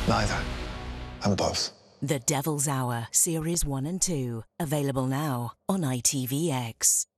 Neither. I'm both. The Devil's Hour, Series 1 and 2. Available now on ITVX.